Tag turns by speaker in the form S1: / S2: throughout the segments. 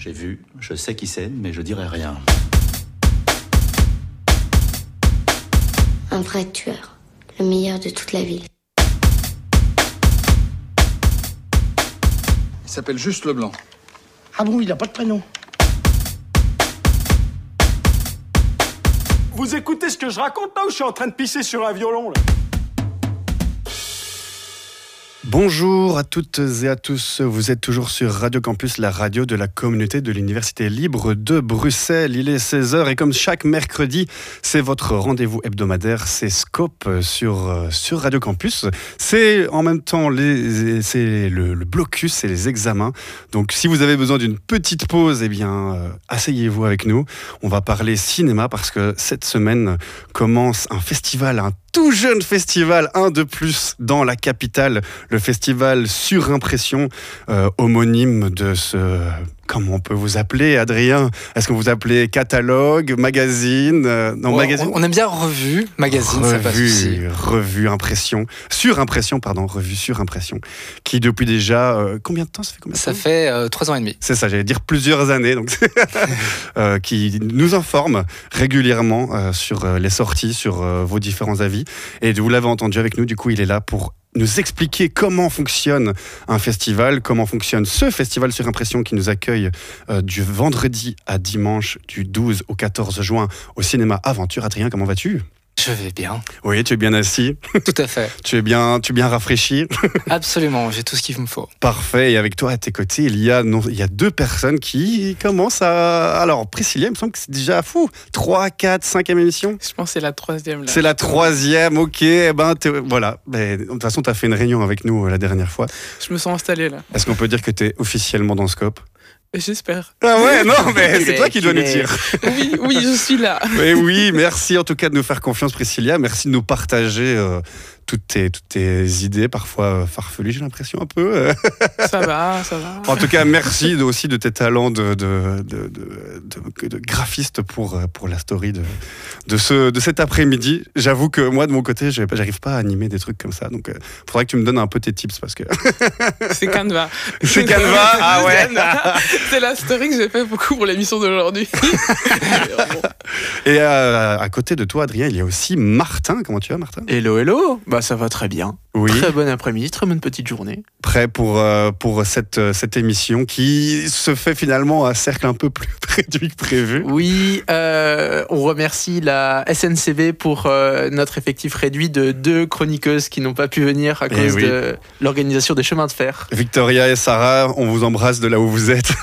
S1: J'ai vu, je sais qui c'est, mais je dirai rien.
S2: Un vrai tueur, le meilleur de toute la ville.
S3: Il s'appelle juste Leblanc.
S4: Ah bon, il a pas de prénom.
S5: Vous écoutez ce que je raconte là ou je suis en train de pisser sur un violon là?
S6: Bonjour à toutes et à tous, vous êtes toujours sur Radio Campus, la radio de la communauté de l'Université libre de Bruxelles. Il est 16h et comme chaque mercredi, c'est votre rendez-vous hebdomadaire, c'est Scope sur Radio Campus. C'est en même temps c'est le blocus, c'est les examens. Donc si vous avez besoin d'une petite pause, eh bien asseyez-vous avec nous. On va parler cinéma parce que cette semaine commence un festival, un tout jeune festival, un de plus dans la capitale, le festival Surimpression, homonyme de ce... Comment on peut vous appeler, Adrien? Est-ce qu'on vous appelez catalogue, magazine? Non, magazine.
S7: On aime bien revue, magazine, ça passe aussi.
S6: Revue Impression, Surimpression, revue Surimpression, qui depuis déjà combien de temps ça fait
S7: Ça fait 3 ans et demi.
S6: C'est ça, j'allais dire plusieurs années, donc qui nous informe régulièrement sur les sorties, sur vos différents avis. Et vous l'avez entendu avec nous, du coup, il est là pour nous expliquer comment fonctionne un festival, comment fonctionne ce festival Surimpression qui nous accueille du vendredi à dimanche, du 12 au 14 juin au cinéma Aventure. Adrien, comment vas-tu ?
S7: Je vais bien.
S6: Oui, tu es bien assis.
S7: Tout à fait.
S6: Tu es bien rafraîchi.
S7: Absolument, j'ai tout ce qu'il me faut.
S6: Parfait. Et avec toi à tes côtés, il y a 2 personnes qui commencent à... Alors, Priscilla, il me semble que c'est déjà fou. 3, 4, 5e émission.
S8: Je pense que c'est la 3e. Là.
S6: C'est la 3e, ok. Eh ben, voilà. Mais, de toute façon, tu as fait une réunion avec nous la dernière fois.
S8: Je me sens installé là.
S6: Est-ce qu'on peut dire que tu es officiellement dans Scope ?
S8: J'espère.
S6: Ah ouais, non, mais c'est toi qui dois nous dire.
S8: Oui, je suis là.
S6: Mais oui, merci en tout cas de nous faire confiance, Priscilla. Merci de nous partager toutes tes idées, parfois farfelues, j'ai l'impression un peu.
S8: Ça va.
S6: En tout cas, merci aussi de tes talents de graphiste pour la story de cet après-midi. J'avoue que moi, de mon côté, j'arrive pas à animer des trucs comme ça. Donc, il faudrait que tu me donnes un peu tes tips parce que...
S8: C'est Canva.
S6: C'est Canva. Ah ouais.
S8: C'est la story que j'ai fait beaucoup pour l'émission d'aujourd'hui.
S6: Et à côté de toi, Adrien, il y a aussi Martin. Comment tu vas, Martin ?
S9: Hello. Bah, ça va très bien.
S6: Oui.
S9: Très bon après-midi, très bonne petite journée.
S6: Prêt pour cette émission qui se fait finalement à cercle un peu plus réduit que prévu.
S9: Oui, on remercie la SNCV pour notre effectif réduit de 2 chroniqueuses qui n'ont pas pu venir à cause de l'organisation des chemins de fer.
S6: Victoria et Sarah, on vous embrasse de là où vous êtes.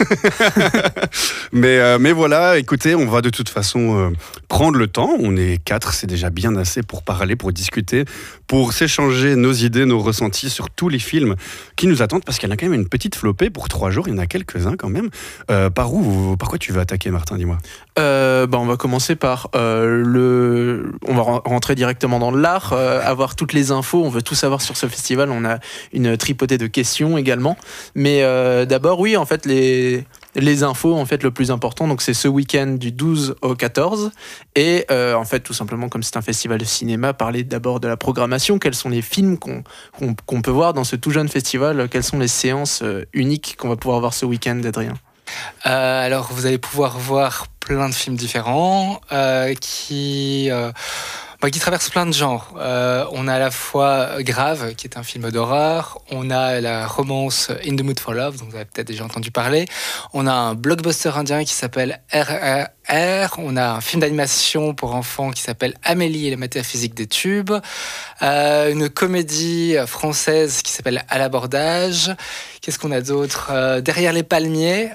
S6: mais voilà, écoutez, on va de toute façon prendre le temps. On est 4, c'est déjà bien assez pour parler, pour discuter, pour s'échanger nos idées, nos ressentis sur tous les films qui nous attendent, parce qu'il y en a quand même une petite flopée pour 3 jours, il y en a quelques-uns quand même. Par quoi tu veux attaquer, Martin, dis-moi?
S9: On va commencer par on va rentrer directement dans l'art, avoir toutes les infos, on veut tout savoir sur ce festival, on a une tripotée de questions également, mais d'abord oui, en fait les infos, en fait, le plus important, donc c'est ce week-end du 12 au 14. Et en fait, tout simplement, comme c'est un festival de cinéma, parler d'abord de la programmation. Quels sont les films qu'on peut voir dans ce tout jeune festival? Quelles sont les séances uniques qu'on va pouvoir voir ce week-end, Adrien?
S7: Alors, vous allez pouvoir voir plein de films différents qui traverse plein de genres. On a à la fois Grave, qui est un film d'horreur. On a la romance In the Mood for Love, dont vous avez peut-être déjà entendu parler. On a un blockbuster indien qui s'appelle RRR. On a un film d'animation pour enfants qui s'appelle Amélie et la métaphysique des tubes. Une comédie française qui s'appelle À l'abordage. Qu'est-ce qu'on a d'autre? Derrière les palmiers,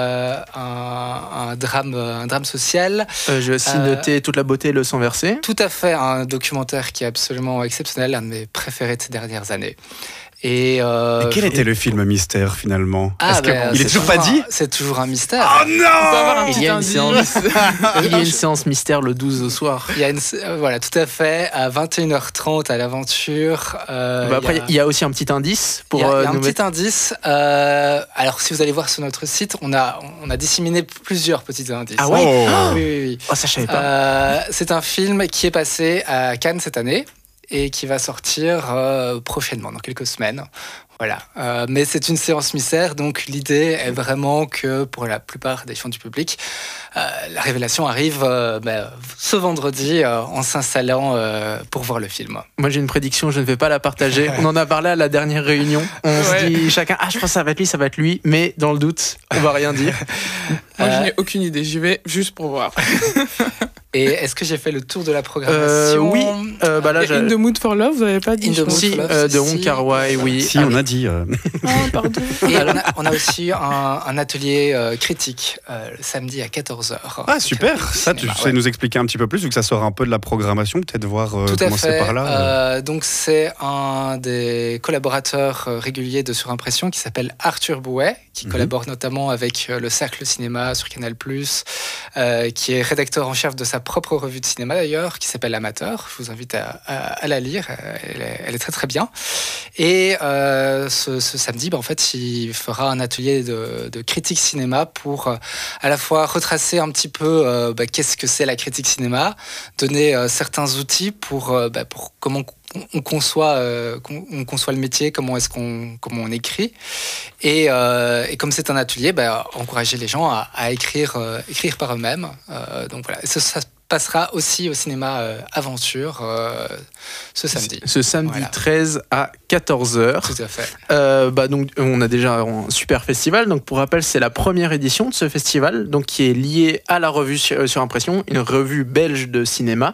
S7: un drame social.
S9: J'ai aussi noté Toute la beauté et le sang versé.
S7: Tout à fait, un documentaire qui est absolument exceptionnel, un de mes préférés de ces dernières années. Et
S6: quel était le film mystère finalement?
S7: Il
S6: est toujours pas dit?
S7: C'est toujours un mystère.
S6: Oh non!
S9: Il y a une séance mystère le 12 au soir.
S7: Voilà, tout à fait, à 21h30 à l'Aventure.
S9: Après, il y a aussi un petit indice.
S7: Il y a un petit indice. Alors, si vous allez voir sur notre site, on a disséminé plusieurs petits indices.
S9: Ah ouais?
S7: Oui.
S9: Oh, ça, je savais pas.
S7: C'est un film qui est passé à Cannes cette année. et qui va sortir prochainement, dans quelques semaines. Voilà. Mais c'est une séance mystère, donc l'idée est vraiment que pour la plupart des gens du public, la révélation arrive ce vendredi en s'installant pour voir le film.
S9: Moi j'ai une prédiction, je ne vais pas la partager. On en a parlé à la dernière réunion. On se dit chacun, je pense que ça va être lui, mais dans le doute, on va rien dire.
S8: Moi je n'ai aucune idée, j'y vais juste pour voir.
S7: Et est-ce que j'ai fait le tour de la programmation?
S9: Oui. Là,
S8: In the Mood for Love, vous n'avez pas dit?
S9: De Wong Kar-wai, oui.
S6: Si, on a dit.
S8: Pardon.
S7: Et on a aussi un atelier critique le samedi à 14h.
S6: Ah, super. Ça, tu sais nous expliquer un petit peu plus, vu que ça sort un peu de la programmation, peut-être voir commencer par là.
S7: Donc, c'est un des collaborateurs réguliers de Surimpression qui s'appelle Arthur Bouet, qui collabore notamment avec le Cercle Cinéma sur Canal+, qui est rédacteur en chef de sa propre revue de cinéma d'ailleurs, qui s'appelle Amateur. Je vous invite à la lire, elle est très très bien. Et ce samedi, en fait, il fera un atelier de critique cinéma pour à la fois retracer un petit peu qu'est-ce que c'est la critique cinéma, donner certains outils pour comment on conçoit le métier, comment on écrit, et comme c'est un atelier, encourager les gens à écrire par eux-mêmes. Donc voilà, ça passera aussi au cinéma Aventure ce samedi.
S9: Ce samedi 13 à 14h.
S7: Tout à fait.
S9: Donc, on a déjà un super festival. Donc, pour rappel, c'est la première édition de ce festival, donc, qui est liée à la revue Surimpression, une revue belge de cinéma.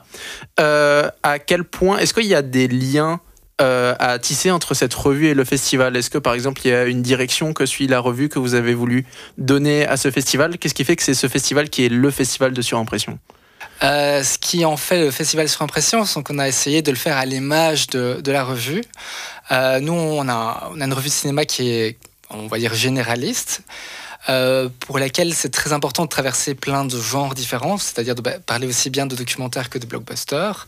S9: À quel point, est-ce qu'il y a des liens à tisser entre cette revue et le festival? Est-ce que, par exemple, il y a une direction que suit la revue que vous avez voulu donner à ce festival? Qu'est-ce qui fait que c'est ce festival qui est le festival de Surimpression?
S7: Ce qui en fait le festival Surimpression, c'est qu'on a essayé de le faire à l'image de la revue. Nous, on a une revue de cinéma qui est, on va dire, généraliste, pour laquelle c'est très important de traverser plein de genres différents, c'est-à-dire de parler aussi bien de documentaires que de blockbusters.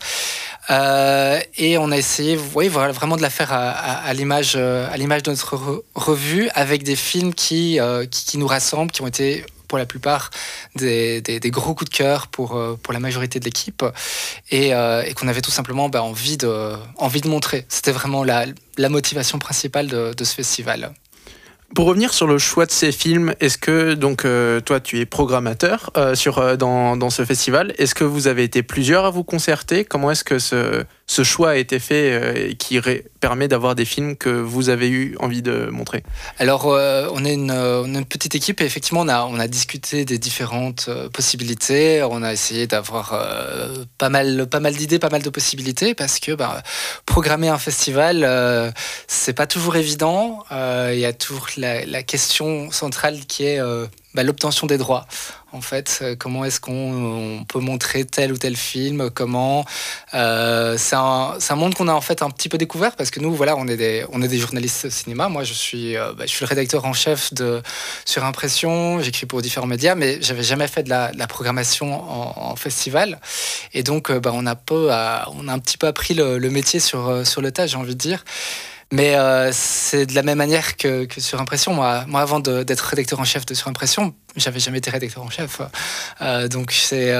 S7: Et on a essayé, vraiment de la faire à l'image de notre revue, avec des films qui nous rassemblent, qui ont été pour la plupart des gros coups de cœur pour la majorité de l'équipe, et qu'on avait tout simplement envie de montrer. C'était vraiment la motivation principale de ce festival.
S9: Pour revenir sur le choix de ces films, est-ce que, donc, toi, tu es programmateur dans ce festival, est-ce que vous avez été plusieurs à vous concerter? Comment est-ce que ce choix a été fait qui permet d'avoir des films que vous avez eu envie de montrer? Alors,
S7: on est une petite équipe et effectivement, on a discuté des différentes possibilités. On a essayé d'avoir pas mal d'idées, pas mal de possibilités, parce que programmer un festival, c'est pas toujours évident. Il y a toujours la question centrale qui est l'obtention des droits. En fait, comment est-ce qu'on peut montrer tel ou tel film? Comment c'est un monde qu'on a en fait un petit peu découvert, parce que nous, on est des journalistes de cinéma. Moi, je suis le rédacteur en chef de Surimpression. J'écris pour différents médias, mais j'avais jamais fait de la programmation en festival. Et donc, on a un petit peu appris le métier sur le tas, j'ai envie de dire. Mais c'est de la même manière que Surimpression. Moi, avant d'être rédacteur en chef de Surimpression, j'avais jamais été rédacteur en chef. Donc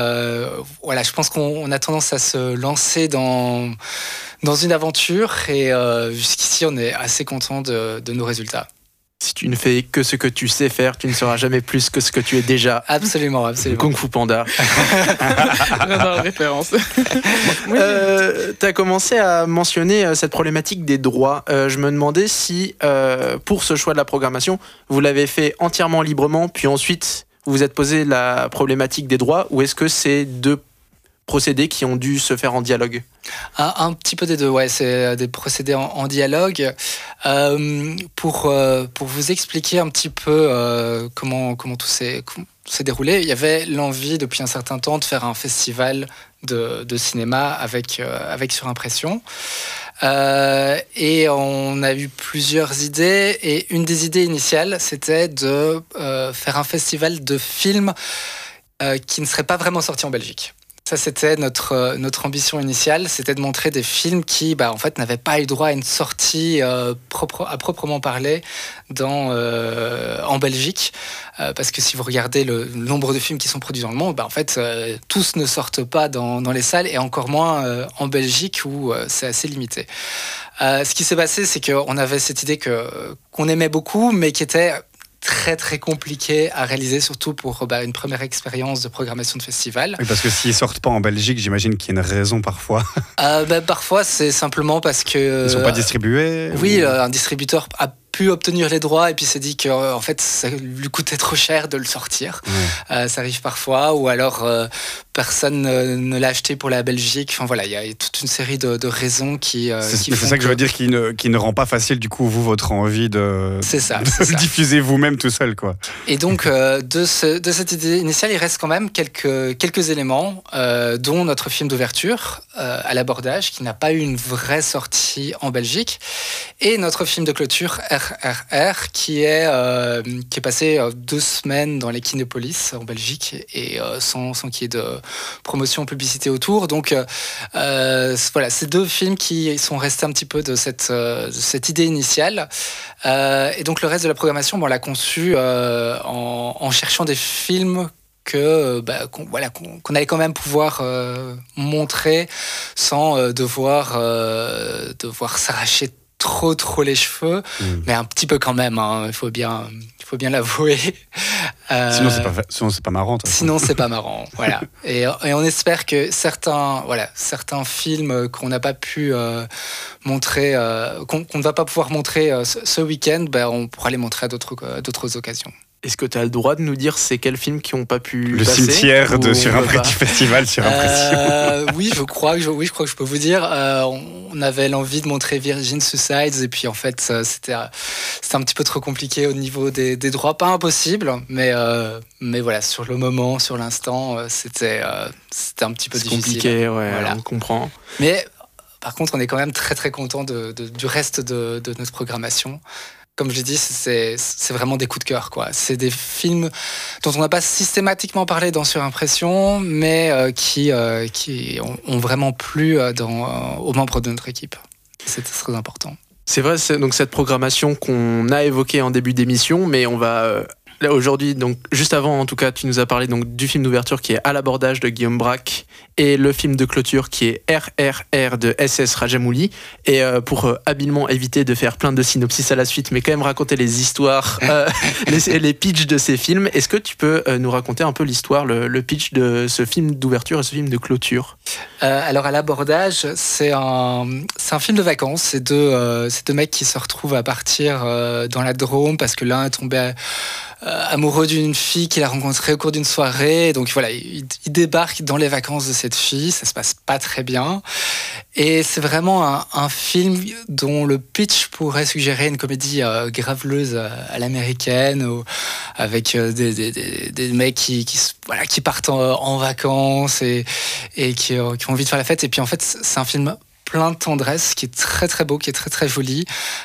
S7: je pense qu'on a tendance à se lancer dans une aventure, et jusqu'ici, on est assez content de nos résultats.
S9: Si tu ne fais que ce que tu sais faire, tu ne seras jamais plus que ce que tu es déjà.
S7: Absolument, absolument.
S9: Kung Fu Panda.
S8: J'adore la référence.
S9: Tu as commencé à mentionner cette problématique des droits. Je me demandais si, pour ce choix de la programmation, vous l'avez fait entièrement librement, puis ensuite vous vous êtes posé la problématique des droits, ou est-ce que c'est deux procédés qui ont dû se faire en dialogue?
S7: Un petit peu des deux, c'est des procédés en dialogue. Pour vous expliquer un petit peu comment tout s'est déroulé, il y avait l'envie depuis un certain temps de faire un festival de cinéma avec Surimpression. Et on a eu plusieurs idées, et une des idées initiales, c'était de faire un festival de films qui ne seraient pas vraiment sortis en Belgique. Ça, c'était notre ambition initiale, c'était de montrer des films qui, en fait, n'avaient pas eu droit à une sortie à proprement parler en Belgique. Parce que si vous regardez le nombre de films qui sont produits dans le monde, en fait, tous ne sortent pas dans les salles, et encore moins en Belgique, où c'est assez limité. Ce qui s'est passé, c'est qu'on avait cette idée qu'on aimait beaucoup, mais qui était très très compliqué à réaliser, surtout pour une première expérience de programmation de festival.
S6: Oui, parce que s'ils sortent pas en Belgique, j'imagine qu'il y a une raison parfois.
S7: Parfois, c'est simplement parce que...
S6: Ils sont pas distribués?
S7: Oui, un distributeur a pu obtenir les droits et puis s'est dit que en fait ça lui coûtait trop cher de le sortir. Ça arrive parfois, ou alors personne ne l'a acheté pour la Belgique. Enfin voilà, il y a toute une série de raisons qui
S6: c'est ça que je veux dire, qui ne rend pas facile du coup votre envie de le diffuser vous-même tout seul, quoi.
S7: Et donc de cette idée initiale, il reste quand même quelques éléments, dont notre film d'ouverture à l'abordage, qui n'a pas eu une vraie sortie en Belgique, et notre film de clôture RRR, qui est passé 2 semaines dans les Kinépolis en Belgique, et sans qu'il y ait de promotion, publicité autour. Donc voilà, ces 2 films qui sont restés un petit peu de cette idée initiale. Et donc le reste de la programmation, on l'a conçu en cherchant des films qu'on allait quand même pouvoir montrer sans devoir s'arracher trop les cheveux, mais un petit peu quand même, hein, il faut bien l'avouer.
S6: Sinon c'est pas marrant.
S7: Sinon c'est pas marrant, voilà. Et on espère que certains films qu'on n'a pas pu montrer, qu'on ne va pas pouvoir montrer ce week-end, on pourra les montrer à d'autres occasions.
S9: Est-ce que tu as le droit de nous dire c'est quels films qui n'ont pas pu passer?
S6: Le cimetière de Surimpression du festival Surimpression.
S7: Oui, je crois que je peux vous dire. On avait l'envie de montrer Virgin Suicides, et puis en fait c'était un petit peu trop compliqué au niveau des droits. Pas impossible, mais voilà, sur le moment, sur l'instant, c'était un petit peu difficile.
S9: Compliqué, ouais, voilà. On comprend.
S7: Mais par contre, on est quand même très très content du reste de notre programmation. Comme je l'ai dit, c'est vraiment des coups de cœur, quoi. C'est des films dont on n'a pas systématiquement parlé dans Surimpression, mais qui ont vraiment plu aux membres de notre équipe. C'est très important.
S9: C'est vrai, c'est donc cette programmation qu'on a évoquée en début d'émission, mais on va... Là, aujourd'hui, donc juste avant, en tout cas, tu nous as parlé donc du film d'ouverture qui est À l'abordage de Guillaume Braque, et le film de clôture qui est RRR de SS Rajamouli. Et pour habilement éviter de faire plein de synopsis à la suite, mais quand même raconter les histoires, les pitchs de ces films, est-ce que tu peux nous raconter un peu l'histoire, le pitch de ce film d'ouverture et ce film de clôture?
S7: Alors À l'abordage, c'est un film de vacances. C'est deux mecs qui se retrouvent à partir dans la Drôme parce que l'un est tombé amoureux d'une fille qu'il a rencontrée au cours d'une soirée. Donc voilà, il débarque dans les vacances de cette fille. Ça se passe pas très bien. Et c'est vraiment un film dont le pitch pourrait suggérer une comédie graveleuse à l'américaine, avec des mecs qui partent en vacances et qui ont envie de faire la fête. Et puis en fait, c'est un film plein de tendresse, qui est très très beau, qui est très très joli,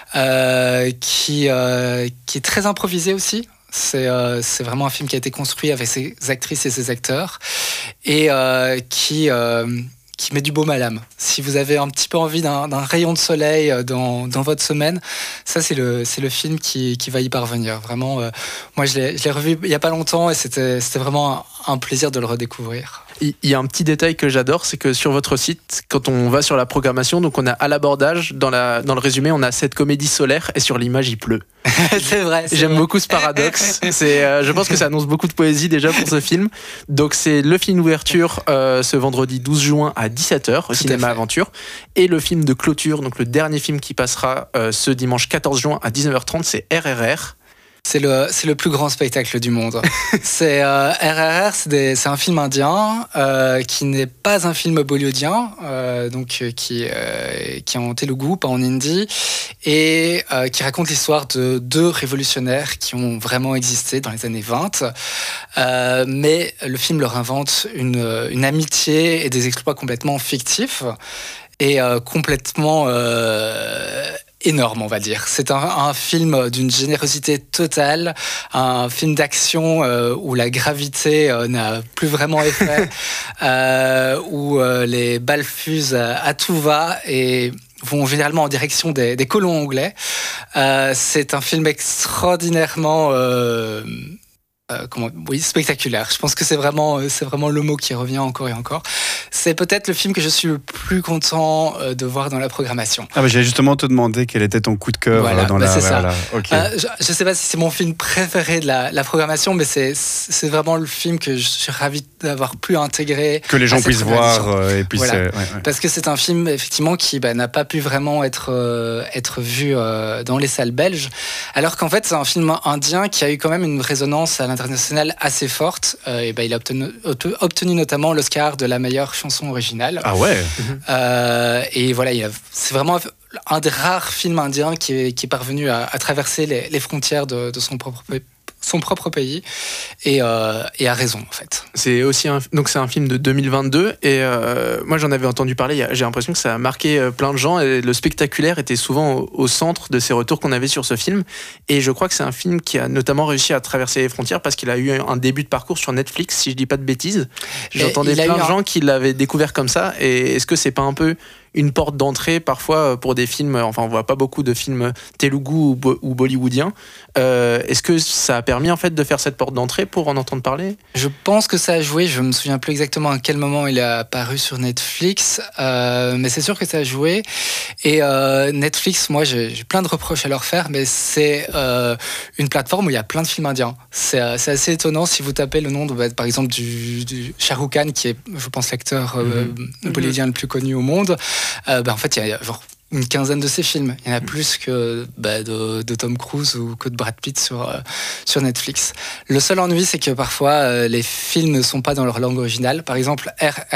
S7: qui est très improvisé aussi. C'est vraiment un film qui a été construit avec ses actrices et ses acteurs, et qui met du baume à l'âme. Si vous avez un petit peu envie d'un rayon de soleil dans votre semaine, ça c'est le film qui va y parvenir. Vraiment, moi je l'ai revu il n'y a pas longtemps, et c'était vraiment un plaisir de le redécouvrir.
S9: Il y a un petit détail que j'adore, c'est que sur votre site, quand on va sur la programmation, donc on a À l'abordage, dans le résumé, on a cette comédie solaire, et sur l'image, il pleut.
S7: C'est vrai.
S9: J'aime beaucoup ce paradoxe. Je pense que ça annonce beaucoup de poésie déjà pour ce film. Donc c'est le film d'ouverture ce vendredi 12 juin à 17h au Cinéma Aventure, et le film de clôture, donc le dernier film qui passera ce dimanche 14 juin à 19h30, c'est RRR.
S7: C'est le plus grand spectacle du monde. RRR, c'est un film indien qui n'est pas un film bollywoodien, qui est en telugu, pas en hindi, et qui raconte l'histoire de 2 révolutionnaires qui ont vraiment existé dans les années 20. Mais le film leur invente une amitié et des exploits complètement fictifs et complètement énorme, on va dire. C'est un film d'une générosité totale, un film d'action où la gravité n'a plus vraiment effet, où les balles fusent à tout va et vont généralement en direction des colons anglais. C'est un film extraordinairement spectaculaire. Je pense que c'est vraiment le mot qui revient encore et encore. C'est peut-être le film que je suis le plus content de voir dans la programmation.
S6: Ah bah j'allais justement te demander quel était ton coup de cœur dans la...
S7: C'est ça.
S6: Voilà, okay.
S7: Je ne sais pas si c'est mon film préféré de la programmation, mais c'est vraiment le film que je suis ravi d'avoir pu intégrer.
S6: Que les gens puissent voir. Et puis
S7: voilà. Parce que c'est un film, effectivement, qui n'a pas pu vraiment être vu dans les salles belges. Alors qu'en fait, c'est un film indien qui a eu quand même une résonance à l'international assez forte. Il a obtenu notamment l'Oscar de la meilleure chanson originale.
S6: Ah ouais.
S7: Et voilà, c'est vraiment un des rares films indiens qui est parvenu à traverser les frontières de son propre pays et a raison en fait.
S9: C'est aussi c'est un film de 2022 et moi j'en avais entendu parler, j'ai l'impression que ça a marqué plein de gens et le spectaculaire était souvent au centre de ces retours qu'on avait sur ce film et je crois que c'est un film qui a notamment réussi à traverser les frontières parce qu'il a eu un début de parcours sur Netflix si je dis pas de bêtises. J'entendais plein de gens qui l'avaient découvert comme ça et est-ce que c'est pas un peu une porte d'entrée parfois pour des films, enfin on voit pas beaucoup de films telugu ou bollywoodiens. Est-ce que ça a permis en fait de faire cette porte d'entrée pour en entendre parler ?
S7: Je pense que ça a joué, je me souviens plus exactement à quel moment il est apparu sur Netflix, mais c'est sûr que ça a joué. Et Netflix, moi j'ai plein de reproches à leur faire, mais c'est une plateforme où il y a plein de films indiens. C'est assez étonnant si vous tapez le nom par exemple du Shah Rukh Khan, qui est je pense l'acteur bollywoodien le plus connu au monde. En fait, il y a genre une quinzaine de ces films. Il y en a plus que de Tom Cruise ou que de Brad Pitt sur Netflix. Le seul ennui, c'est que parfois, les films ne sont pas dans leur langue originale. Par exemple,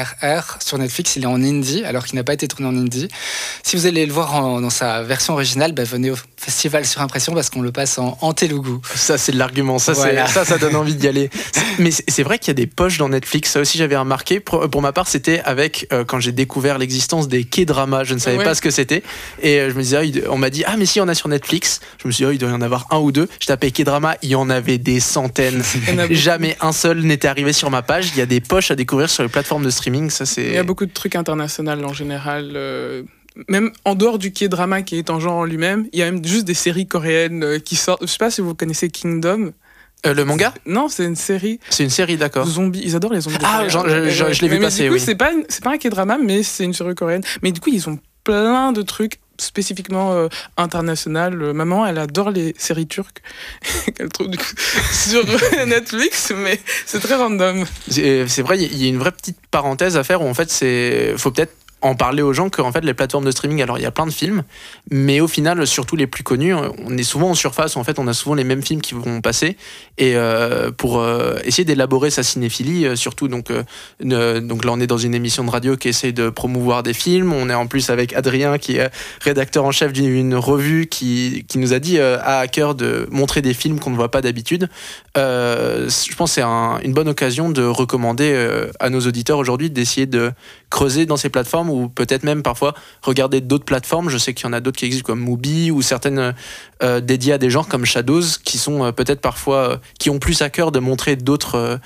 S7: RRR sur Netflix, il est en hindi, alors qu'il n'a pas été tourné en hindi. Si vous allez le voir dans sa version originale, venez au Festival sur Impression parce qu'on le passe en telugu.
S9: Ça, c'est de l'argument. Ça donne envie d'y aller. Mais c'est vrai qu'il y a des poches dans Netflix. Ça aussi, j'avais remarqué. Pour ma part, c'était avec quand j'ai découvert l'existence des K-dramas. Je ne savais pas ce que c'était. Et je me disais, on m'a dit, ah mais si, on a sur Netflix. Je me suis dit, il doit y en avoir un ou deux. Je tapais K-drama, il y en avait des centaines. Jamais un seul n'était arrivé sur ma page. Il y a des poches à découvrir sur les plateformes de streaming.
S8: Il y a beaucoup de trucs internationaux en général. Même en dehors du K-drama qui est un genre en lui-même, il y a même juste des séries coréennes qui sortent. Je sais pas si vous connaissez Kingdom.
S9: Le manga ?
S8: Non, c'est une série.
S9: C'est une série, d'accord.
S8: Zombies, ils adorent les zombies.
S9: Ah, je l'ai vu passer,
S8: du coup,
S9: oui.
S8: C'est pas un K-drama, mais c'est une série coréenne. Mais du coup, ils ont plein de trucs spécifiquement international. Maman, elle adore les séries turques qu'elle trouve du coup sur Netflix, mais c'est très random.
S9: C'est vrai, il y a une vraie petite parenthèse à faire où en fait, faut peut-être en parler aux gens qu'en fait les plateformes de streaming, alors il y a plein de films, mais au final, surtout les plus connus, on est souvent en surface, en fait on a souvent les mêmes films qui vont passer, et pour essayer d'élaborer sa cinéphilie, surtout donc là on est dans une émission de radio qui essaye de promouvoir des films, on est en plus avec Adrien qui est rédacteur en chef d'une revue qui nous a dit à cœur de montrer des films qu'on ne voit pas d'habitude. Je pense que c'est une bonne occasion de recommander à nos auditeurs aujourd'hui d'essayer de creuser dans ces plateformes ou peut-être même parfois regarder d'autres plateformes. Je sais qu'il y en a d'autres qui existent comme Mubi ou certaines dédiées à des genres comme Shadows qui sont peut-être parfois qui ont plus à cœur de montrer d'autres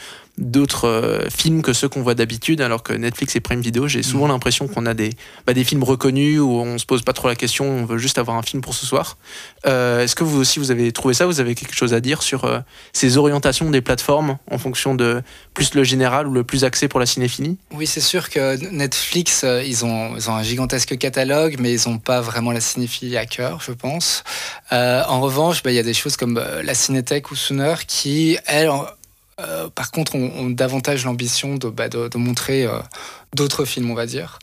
S9: films que ceux qu'on voit d'habitude, alors que Netflix et Prime Video, j'ai souvent l'impression qu'on a des films reconnus où on se pose pas trop la question, on veut juste avoir un film pour ce soir. Est-ce que vous aussi vous avez trouvé ça, vous avez quelque chose à dire sur ces orientations des plateformes en fonction de plus le général ou le plus axé pour la cinéphilie ?
S7: Oui, c'est sûr que Netflix, ils ont un gigantesque catalogue, mais ils n'ont pas vraiment la cinéphilie à cœur, je pense. En revanche, il y a des choses comme la Cinétech ou Sooner qui, elles, par contre, ont davantage l'ambition de montrer d'autres films, on va dire.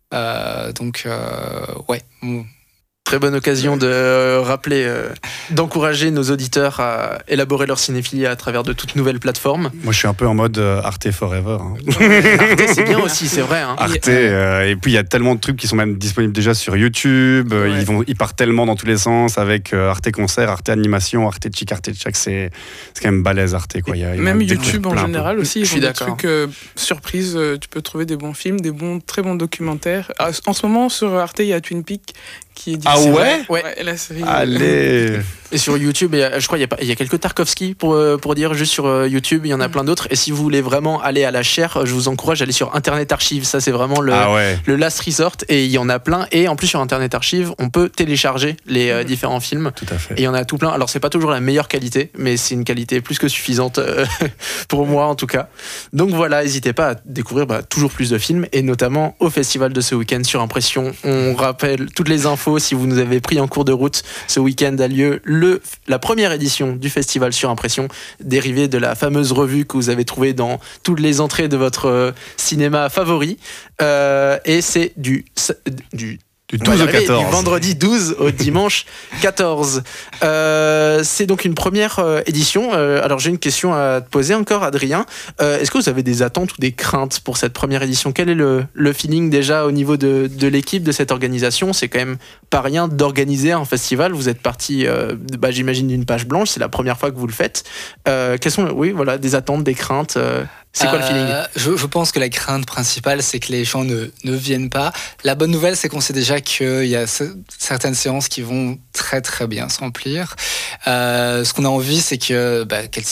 S7: Ouais.
S9: Très bonne occasion de rappeler, d'encourager nos auditeurs à élaborer leur cinéphilie à travers de toutes nouvelles plateformes.
S6: Moi, je suis un peu en mode Arte Forever. Hein.
S9: Arte, c'est bien aussi, c'est vrai. Hein.
S6: Arte, et puis il y a tellement de trucs qui sont même disponibles déjà sur YouTube. Ouais. Ils partent tellement dans tous les sens avec Arte Concert, Arte Animation, Arte Chic, Arte Chac. C'est quand même balèze Arte, quoi.
S8: Même YouTube en général aussi, ils ont des trucs surprises. Tu peux trouver des bons films, très bons documentaires. En ce moment, sur Arte, il y a Twin Peaks qui est
S6: Ah
S8: diffusée.
S6: ouais
S8: Ouais, la série.
S6: Allez.
S9: Et sur YouTube, je crois qu'il y a quelques Tarkovsky pour dire juste sur YouTube, il y en a plein d'autres. Et si vous voulez vraiment aller à la chair, je vous encourage à aller sur Internet Archive. Ça, c'est vraiment le last resort. Et il y en a plein. Et en plus, sur Internet Archive, on peut télécharger les différents films.
S6: Tout à fait.
S9: Et il y en a tout plein. Alors, c'est pas toujours la meilleure qualité, mais c'est une qualité plus que suffisante pour moi, en tout cas. Donc voilà, n'hésitez pas à découvrir toujours plus de films, et notamment au festival de ce week-end sur Impression. On rappelle toutes les infos si vous nous avez pris en cours de route. Ce week-end a lieu la première édition du festival sur Impression, dérivée de la fameuse revue que vous avez trouvée dans toutes les entrées de votre cinéma favori. Et c'est du 12 au 14. Du vendredi 12 au dimanche 14. C'est donc une première édition. Alors j'ai une question à te poser encore, Adrien. Est-ce que vous avez des attentes ou des craintes pour cette première édition ? Quel est le feeling déjà au niveau de l'équipe de cette organisation ? C'est quand même pas rien d'organiser un festival. Vous êtes parti, j'imagine, d'une page blanche. C'est la première fois que vous le faites. Quelles sont des attentes, des craintes C'est quoi le feeling ?
S7: Je pense que la crainte principale, c'est que les gens ne viennent pas. La bonne nouvelle, c'est qu'on sait déjà qu'il y a certaines séances qui vont très très bien se remplir. Ce qu'on a envie, c'est que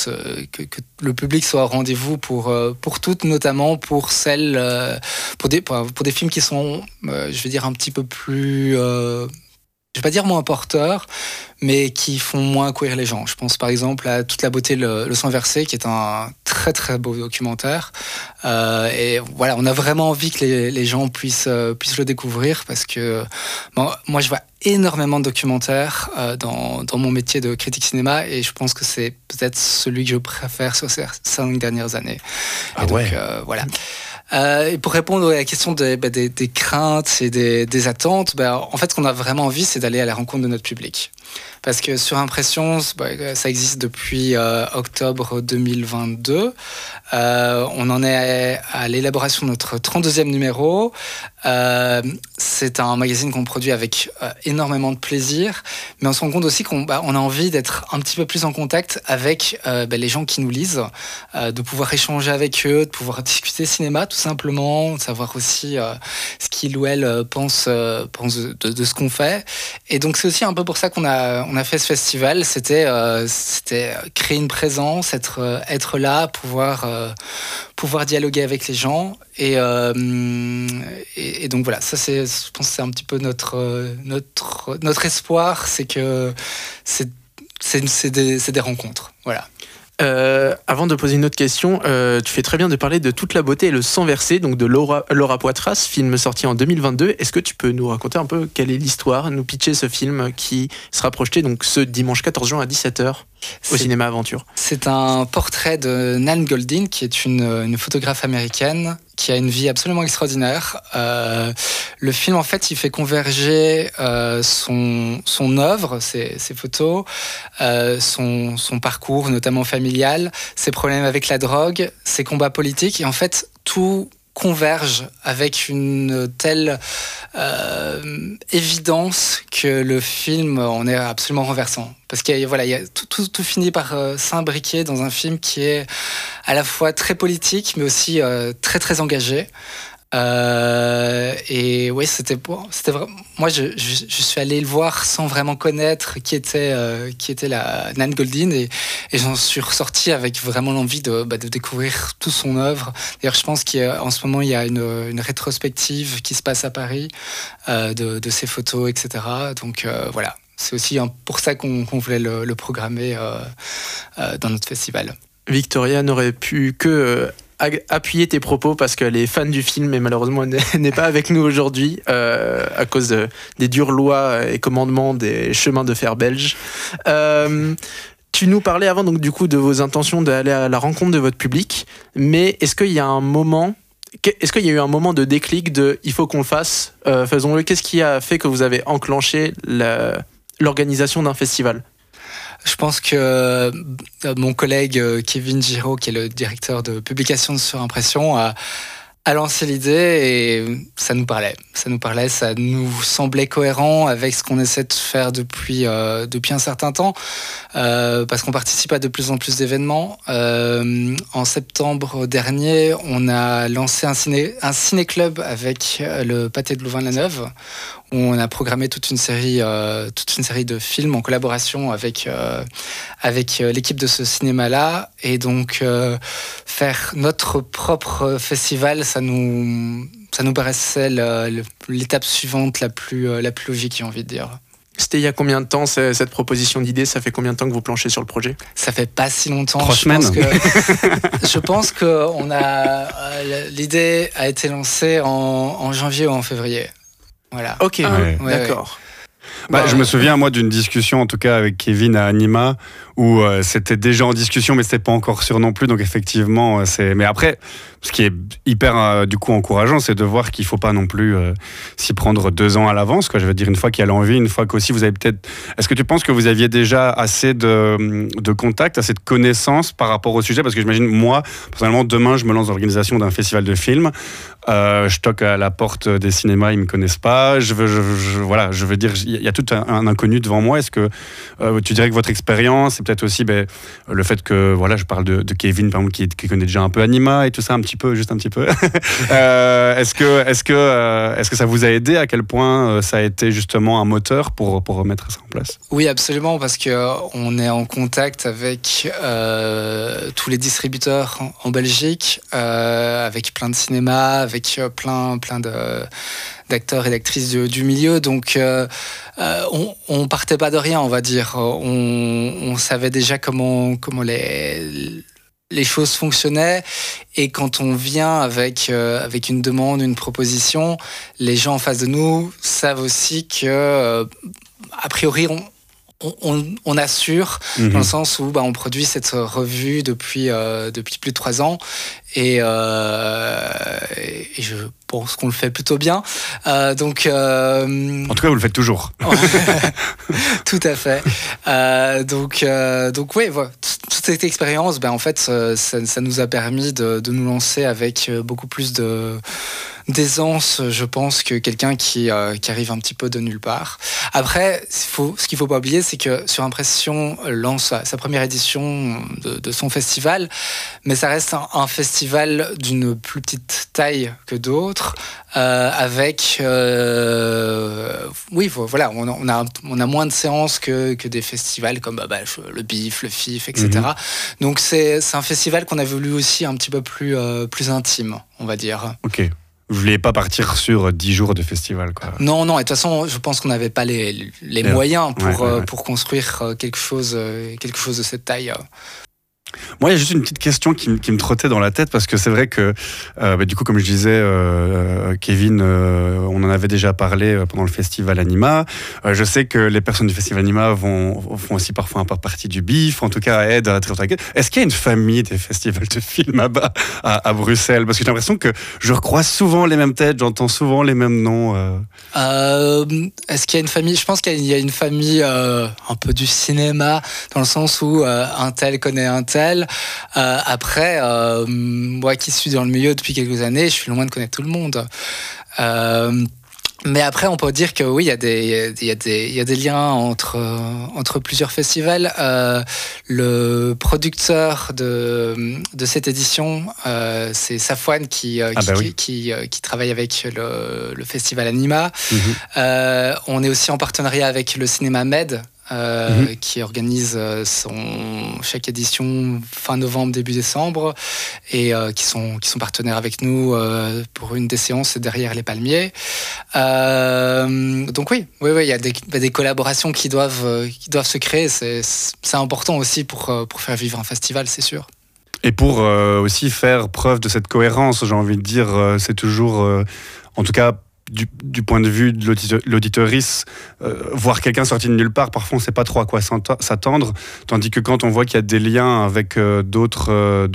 S7: le public soit au rendez-vous pour toutes, notamment pour celles, pour des films qui sont, je vais dire, un petit peu plus... je vais pas dire moins porteurs, mais qui font moins courir les gens. Je pense par exemple à Toute la beauté, le sang versé, qui est un très très beau documentaire. Et voilà, on a vraiment envie que les gens puissent le découvrir, parce que moi je vois énormément de documentaires dans mon métier de critique cinéma, et je pense que c'est peut-être celui que je préfère sur ces 5 dernières années.
S6: Ah
S7: et donc,
S6: ouais.
S7: voilà. Et pour répondre à la question des craintes et des attentes, en fait, ce qu'on a vraiment envie, c'est d'aller à la rencontre de notre public. Parce que sur Impression, ça existe depuis octobre 2022. On en est à l'élaboration de notre 32e numéro. C'est un magazine qu'on produit avec énormément de plaisir, mais on se rend compte aussi qu'on a envie d'être un petit peu plus en contact avec les gens qui nous lisent, de pouvoir échanger avec eux, de pouvoir discuter cinéma tout simplement, de savoir aussi ce qu'ils ou elles pensent de ce qu'on fait. Et donc c'est aussi un peu pour ça qu'on a fait ce festival. C'était créer une présence, être là, pouvoir dialoguer avec les gens, et donc voilà, ça je pense que c'est un petit peu notre espoir, c'est que c'est des rencontres, voilà.
S9: Avant de poser une autre question, tu fais très bien de parler de Toute la beauté et le sang versé, donc de Laura Poitras, film sorti en 2022. Est-ce que tu peux nous raconter un peu quelle est l'histoire, nous pitcher ce film qui sera projeté donc ce dimanche 14 juin à 17h au cinéma Aventure? C'est
S7: un portrait de Nan Goldin, qui est une photographe américaine qui a une vie absolument extraordinaire. Le film, en fait, il fait converger son œuvre, ses photos, son parcours, notamment familial, ses problèmes avec la drogue, ses combats politiques, et en fait, tout converge avec une telle évidence que le film en est absolument renversant. Parce qu'il y a tout finit par s'imbriquer dans un film qui est à la fois très politique, mais aussi très très engagé. Et oui, c'était vraiment... Moi, je suis allé le voir sans vraiment connaître qui était la Nan Goldin, et j'en suis ressorti avec vraiment l'envie de découvrir toute son œuvre. D'ailleurs, je pense qu'en ce moment, il y a une rétrospective qui se passe à Paris de ses photos, etc. Donc voilà, c'est aussi pour ça qu'on voulait le programmer dans notre festival.
S9: Victoria n'aurait pu que appuyer tes propos, parce qu'elle est fan du film, mais malheureusement elle n'est pas avec nous aujourd'hui à cause des dures lois et commandements des chemins de fer belges. Tu nous parlais avant donc du coup de vos intentions d'aller à la rencontre de votre public, mais est-ce qu'il y a eu un moment de déclic de il faut qu'on le fasse, faisons-le? Qu'est-ce qui a fait que vous avez enclenché l'organisation d'un festival?
S7: Je pense que mon collègue Kevin Giraud, qui est le directeur de publication sur Impression, a a lancé l'idée et ça nous parlait. Ça nous semblait cohérent avec ce qu'on essaie de faire depuis un certain temps, parce qu'on participe à de plus en plus d'événements. En septembre dernier, on a lancé un ciné-club avec le Pâté de Louvain-la-Neuve, où on a programmé toute une série de films en collaboration avec l'équipe de ce cinéma-là. Et donc, faire notre propre festival, ça nous paraissait l'étape suivante la plus logique, j'ai envie de dire.
S9: C'était il y a combien de temps cette proposition d'idée? Ça fait combien de temps que vous planchez sur le projet?
S7: Ça fait pas si longtemps.
S6: 3 semaines.
S7: Je pense que l'idée a été lancée en janvier ou en février. Voilà.
S9: Ok, d'accord.
S6: Je me souviens, moi, d'une discussion, en tout cas, avec Kevin à Anima, où c'était déjà en discussion, mais c'était pas encore sûr non plus. Donc, effectivement, Mais après, ce qui est hyper, du coup, encourageant, c'est de voir qu'il faut pas non plus s'y prendre 2 ans à l'avance, quoi. Je veux dire, une fois qu'il y a l'envie, une fois qu'aussi vous avez peut-être... Est-ce que tu penses que vous aviez déjà assez de contacts, assez de connaissances par rapport au sujet? Parce que j'imagine, moi, personnellement, demain, je me lance dans l'organisation d'un festival de films. Je toque à la porte des cinémas, ils me connaissent pas. Je veux dire, il y a tout un inconnu devant moi. Est-ce que tu dirais que votre expérience, c'est peut-être aussi le fait que, je parle de Kevin, par exemple, qui connaît déjà un peu Anima et tout ça, juste un petit peu. Est-ce que ça vous a aidé? À quel point ça a été justement un moteur pour remettre ça en place?
S7: Oui, absolument, parce qu'on est en contact avec tous les distributeurs en Belgique, avec plein de cinémas, avec plein d'acteurs et d'actrices du milieu. Donc, on partait pas de rien, on va dire. On savait déjà comment les choses fonctionnaient, et quand on vient avec une demande, une proposition, les gens en face de nous savent aussi que, a priori, on assure, dans le sens où on produit cette revue depuis plus de 3 ans, et je pense qu'on le fait plutôt bien. En tout
S6: cas, vous le faites toujours.
S7: Tout à fait. Donc oui, voilà. Toute cette expérience, en fait, ça nous a permis de nous lancer avec beaucoup plus d'aisance, je pense, que quelqu'un qui arrive un petit peu de nulle part. Après, ce qu'il faut pas oublier, c'est que Surimpression lance sa première édition de son festival, mais ça reste un festival d'une plus petite taille que d'autres, avec on a moins de séances que des festivals comme le BIF, le FIF, etc. Donc c'est un festival qu'on a voulu aussi un petit peu plus intime, on va dire. Ok.
S6: Vous vouliez pas partir sur 10 jours de festival, quoi.
S7: Non, et de toute façon, je pense qu'on n'avait pas les moyens pour construire quelque chose de cette taille.
S6: Moi, il y a juste une petite question qui me trottait dans la tête, parce que c'est vrai que, du coup, comme je disais, Kevin, on en avait déjà parlé pendant le festival Anima. Je sais que les personnes du festival Anima font aussi parfois un peu partie du BIF, en tout cas aident à traiter. Est-ce qu'il y a une famille des festivals de films à Bruxelles? Parce que j'ai l'impression que je recroise souvent les mêmes têtes, j'entends souvent les mêmes noms.
S7: Est-ce qu'il y a une famille? Je pense qu'il y a une famille un peu du cinéma, dans le sens où un tel connaît un tel. Après, moi qui suis dans le milieu depuis quelques années, je suis loin de connaître tout le monde. Mais après, on peut dire que oui, il y a des liens entre plusieurs festivals. Le producteur de cette édition, c'est Safwan qui travaille avec le festival Anima. On est aussi en partenariat avec le cinéma Med, qui organise chaque édition fin novembre, début décembre, et qui sont partenaires avec nous pour une des séances derrière les Palmiers. Donc oui, il y a des collaborations qui doivent se créer. C'est important aussi pour faire vivre un festival, c'est sûr.
S6: Et pour aussi faire preuve de cette cohérence, j'ai envie de dire, c'est toujours, en tout cas, du point de vue de l'auditeurice, voir quelqu'un sorti de nulle part, parfois on ne sait pas trop à quoi s'attendre, tandis que quand on voit qu'il y a des liens avec d'autres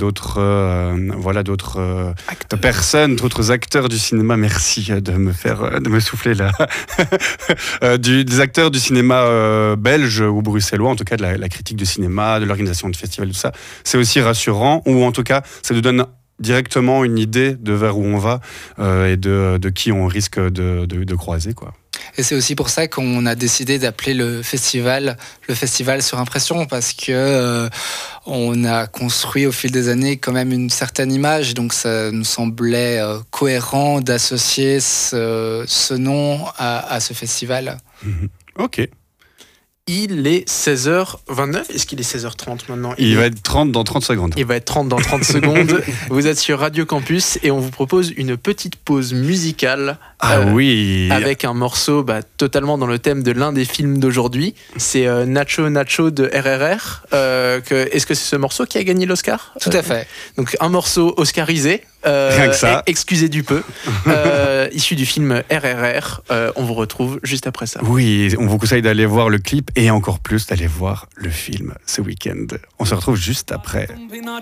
S6: personnes, d'autres acteurs du cinéma, merci de me souffler là, des acteurs du cinéma belge ou bruxellois, en tout cas de la critique du cinéma, de l'organisation de festivals, tout ça, c'est aussi rassurant, ou en tout cas ça nous donne directement une idée de vers où on va et de qui on risque de croiser, quoi.
S7: Et c'est aussi pour ça qu'on a décidé d'appeler le festival sur impression, parce que on a construit au fil des années quand même une certaine image, donc ça nous semblait cohérent d'associer ce nom à ce festival.
S6: Ok.
S9: Il est 16h29. Est-ce qu'il est 16h30 maintenant?
S6: Il va être 30 dans 30 secondes.
S9: Il va être 30 dans 30 secondes. Vous êtes sur Radio Campus et on vous propose une petite pause musicale.
S6: Oui.
S9: Avec un morceau totalement dans le thème de l'un des films d'aujourd'hui. C'est Nacho Nacho de RRR. Est-ce que c'est ce morceau qui a gagné l'Oscar?
S7: Tout à fait.
S9: Donc un morceau oscarisé.
S6: Rien que ça.
S9: Excusez du peu. Issu du film RRR. On vous retrouve juste après ça.
S6: Oui, on vous conseille d'aller voir le clip et encore plus d'aller voir le film ce week-end. On se retrouve juste après.